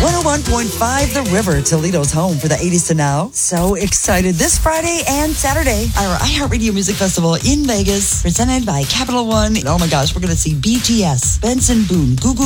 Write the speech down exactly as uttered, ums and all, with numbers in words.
one oh one point five The River, Toledo's home for the eighties to now. So excited this Friday and Saturday. Our iHeartRadio Music Festival in Vegas, presented by Capital One. Oh my gosh, we're going to see B T S, Benson Boone, Goo Goo